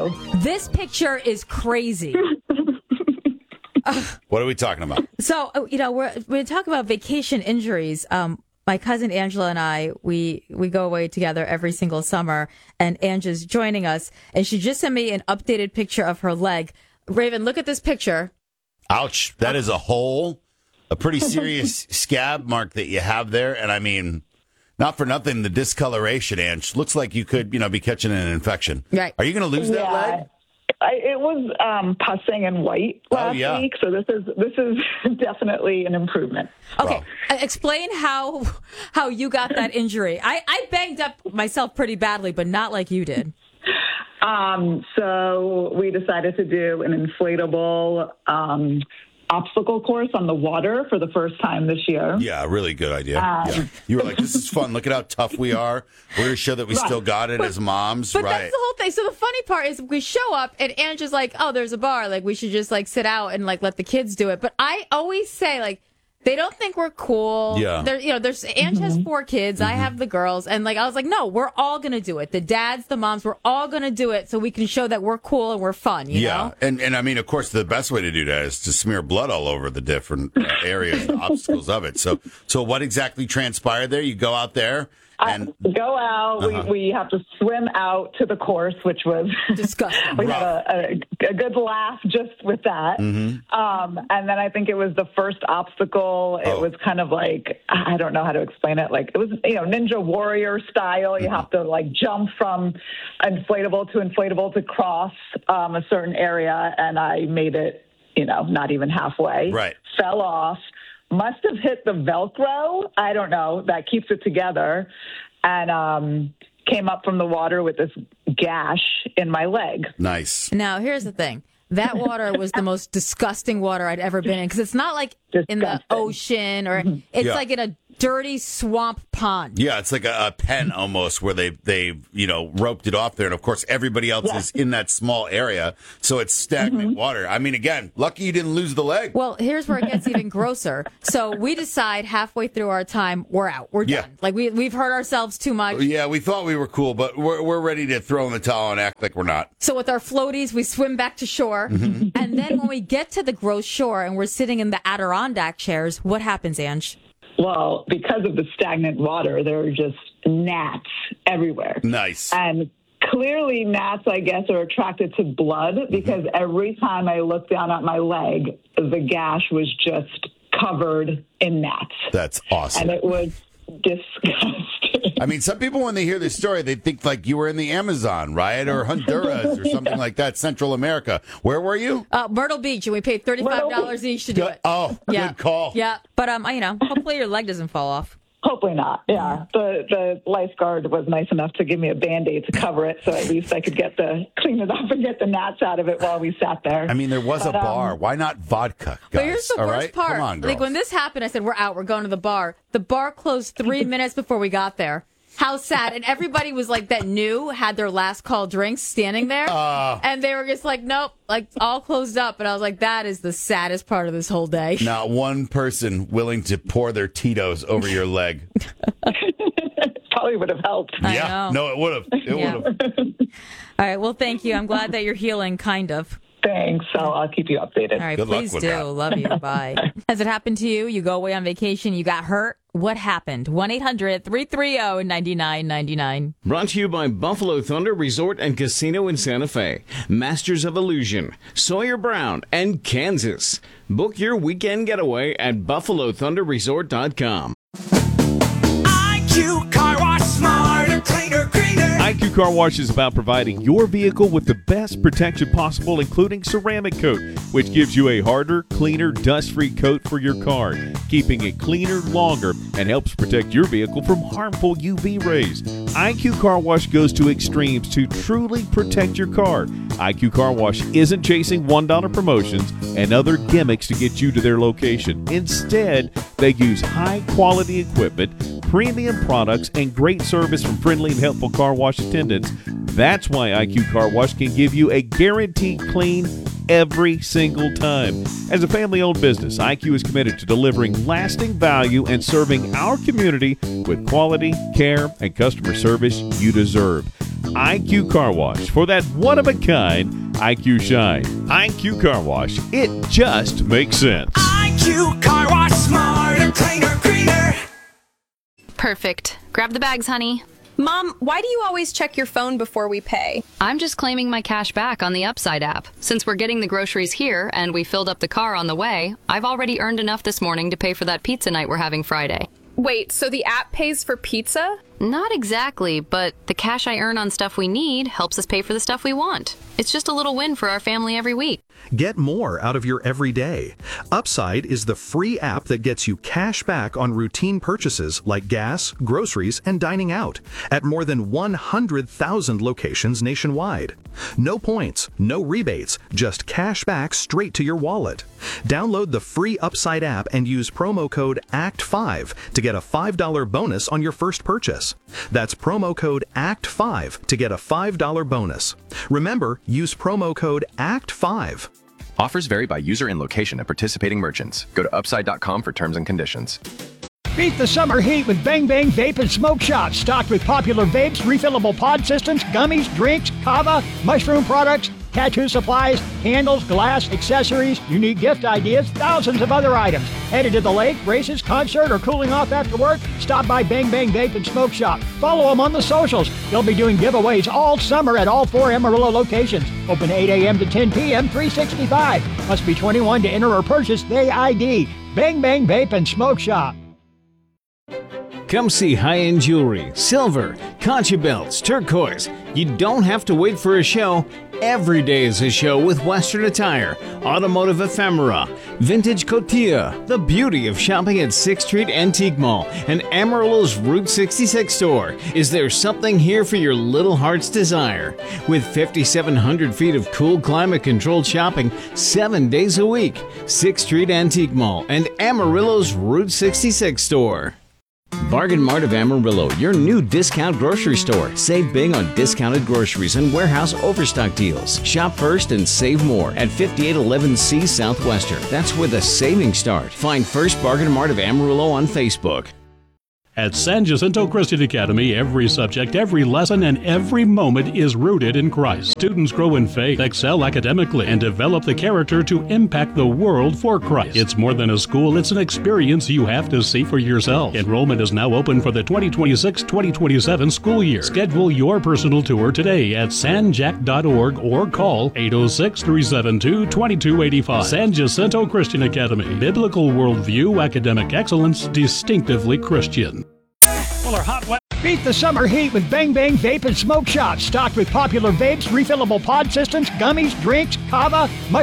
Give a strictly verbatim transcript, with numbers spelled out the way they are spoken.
no. This picture is crazy. What are we talking about? So, you know, we're we're talking about vacation injuries. Um, my cousin Angela and I, we we go away together every single summer, and Angela's joining us, and she just sent me an updated picture of her leg. Raven, look at this picture. Ouch! That is a hole, a pretty serious scab mark that you have there, and I mean, not for nothing, the discoloration, Ange, looks like you could, you know, be catching an infection. Right? Are you going to lose that Yeah. leg? I, it was um, pussing and white last Oh, yeah. week, so this is this is definitely an improvement. Okay, Wow. uh, explain how how you got that injury. I, I banged up myself pretty badly, but not like you did. Um, so we decided to do an inflatable um, obstacle course on the water for the first time this year. Yeah, really good idea. Um, yeah. You were like, this is fun. Look at how tough we are. We're going to show that we Right. still got it as moms. But right. that's the whole thing. So the funny part is we show up and Ange is like, oh, there's a bar. Like, we should just, like, sit out and, like, let the kids do it. But I always say, like, they don't think we're cool. Yeah. They're, you know, there's Ange has four kids. I have the girls. And, like, I was like, no, we're all going to do it. The dads, the moms, we're all going to do it so we can show that we're cool and we're fun, you yeah. know? And, and I mean, of course, the best way to do that is to smear blood all over the different uh, areas and obstacles of it. So, so what exactly transpired there? You go out there and I go out. Uh-huh. We, we have to swim out to the course, which was Disgusting. we had a, a, a good laugh just with that. Mm-hmm. Um, and then I think it was the first obstacle. It Oh. was kind of like, I don't know how to explain it. Like it was, you know, Ninja Warrior style. You Mm-hmm. have to like jump from inflatable to inflatable to cross um, a certain area. And I made it, you know, not even halfway. Right. Fell off. Must have hit the Velcro. I don't know. That keeps it together. And um, came up from the water with this gash in my leg. nice. Now, here's the thing. That water was the most disgusting water I'd ever been in because it's not like in the Disgusting. ocean or it's Yeah. like in a dirty swamp pond. Yeah, it's like a, a pen almost where they they you know roped it off there, and of course everybody else Yeah. is in that small area, so it's stagnant water. I mean, again, lucky you didn't lose the leg. Well, here's where it gets even grosser. So we decide halfway through our time, we're out. We're Yeah. done. Like we we've hurt ourselves too much. Yeah, we thought we were cool, but we're we're ready to throw in the towel and act like we're not. So with our floaties, we swim back to shore. Mm-hmm. And then when we get to the gross shore and we're sitting in the Adirondack chairs, what happens, Ange? Well, because of the stagnant water, there are just gnats everywhere. Nice. And clearly gnats, I guess, are attracted to blood because every time I looked down at my leg, the gash was just covered in gnats. That's awesome. And it was disgusting. I mean, some people, when they hear this story, they think like you were in the Amazon, right? Or Honduras or something like that, Central America. Where were you? Uh, Myrtle Beach, and we paid thirty-five dollars each to do Good- it. Oh, Yeah. good call. Yeah, but um, you know, hopefully your leg doesn't fall off. Hopefully not. Yeah. The the lifeguard was nice enough to give me a Band-Aid to cover it, so at least I could get the clean it up and get the gnats out of it while we sat there. I mean, there was But, a um, bar. Why not vodka, guys? But here's the All worst right? part. Come on, girls. Like when this happened, I said, we're out. We're going to the bar. The bar closed three minutes before we got there. How sad. And everybody was like that knew had their last call drinks standing there. Uh. and they were just like, nope, like all closed up. And I was like, that is the saddest part of this whole day. Not one person willing to pour their Tito's over your leg. Probably would have helped. I yeah, know. no, it would have. It Yeah. would have. All right. Well, thank you. I'm glad that you're healing, kind of. Thanks. I'll, I'll keep you updated. All right. Good luck please with do. that. Love you. Bye. Has it happened to you? You go away on vacation, you got hurt. What happened? one eight hundred three three zero nine nine nine nine. Brought to you by Buffalo Thunder Resort and Casino in Santa Fe, Masters of Illusion, Sawyer Brown, and Kansas. Book your weekend getaway at buffalo thunder resort dot com. I Q Car Wash, smarter, cleaner, greener. I Q Car Wash is about providing your vehicle with the best protection possible, including ceramic coat, which gives you a harder, cleaner, dust-free coat for your car, keeping it cleaner longer and helps protect your vehicle from harmful U V rays. I Q Car Wash goes to extremes to truly protect your car. I Q Car Wash isn't chasing one dollar promotions and other gimmicks to get you to their location. Instead, they use high-quality equipment, premium products, and great service from friendly and helpful car wash attendants. That's why I Q Car Wash can give you a guaranteed clean every single time. As a family-owned business, I Q is committed to delivering lasting value and serving our community with quality, care, and customer service you deserve. I Q Car Wash for that one-of-a-kind I Q shine. I Q Car Wash, it just makes sense. I Q Car Wash, smarter, cleaner, greener. Perfect. Grab the bags, honey. Mom, why do you always check your phone before we pay? I'm just claiming my cash back on the Upside app. Since we're getting the groceries here and we filled up the car on the way, I've already earned enough this morning to pay for that pizza night we're having Friday. Wait, so the app pays for pizza? Not exactly, but the cash I earn on stuff we need helps us pay for the stuff we want. It's just a little win for our family every week. Get more out of your everyday. Upside is the free app that gets you cash back on routine purchases like gas, groceries, and dining out at more than one hundred thousand locations nationwide. No points, no rebates, just cash back straight to your wallet. Download the free Upside app and use promo code A C T five to get a five dollars bonus on your first purchase. That's promo code A C T five to get a five dollars bonus. Remember, use promo code A C T five. Offers vary by user and location at participating merchants. Go to upside dot com for terms and conditions. Beat the summer heat with Bang Bang Vape and Smoke Shops, stocked with popular vapes, refillable pod systems, gummies, drinks, kava, mushroom products, tattoo supplies, candles, glass, accessories, unique gift ideas, thousands of other items. Headed to the lake, races, concert, or cooling off after work? Stop by Bang Bang Vape and Smoke Shop. Follow them on the socials. They'll be doing giveaways all summer at all four Amarillo locations. Open eight a.m. to ten p.m., three sixty-five. Must be twenty-one to enter or purchase Day I D. Bang Bang Vape and Smoke Shop. Come see high-end jewelry, silver, concha belts, turquoise. You don't have to wait for a show. Every day is a show with Western attire, automotive ephemera, vintage cotilla, the beauty of shopping at sixth Street Antique Mall and Amarillo's Route sixty-six store. Is there something here for your little heart's desire? With fifty-seven hundred feet of cool climate-controlled shopping seven days a week, sixth Street Antique Mall and Amarillo's Route sixty-six store. Bargain Mart of Amarillo, your new discount grocery store. Save big on discounted groceries and warehouse overstock deals. Shop first and save more at fifty-eight eleven C Southwestern. That's where the savings start. Find First Bargain Mart of Amarillo on Facebook. At San Jacinto Christian Academy, every subject, every lesson, and every moment is rooted in Christ. Students grow in faith, excel academically, and develop the character to impact the world for Christ. It's more than a school, it's an experience you have to see for yourself. Enrollment is now open for the twenty twenty-six twenty twenty-seven school year. Schedule your personal tour today at san jac dot org or call eight oh six, three seven two, two two eight five. San Jacinto Christian Academy. Biblical worldview, academic excellence, distinctively Christian. Beat the summer heat with Bang Bang Vape and Smoke Shops, stocked with popular vapes, refillable pod systems, gummies, drinks, kava,